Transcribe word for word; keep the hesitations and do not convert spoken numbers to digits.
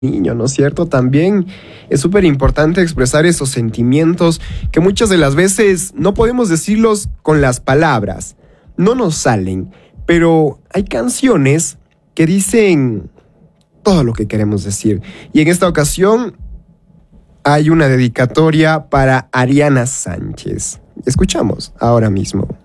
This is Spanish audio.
niño, ¿no es cierto? También es súper importante expresar esos sentimientos que muchas de las veces no podemos decirlos con las palabras, no nos salen, pero hay canciones que dicen todo lo que queremos decir. Y en esta ocasión hay una dedicatoria para Ariana Sánchez. Escuchamos ahora mismo.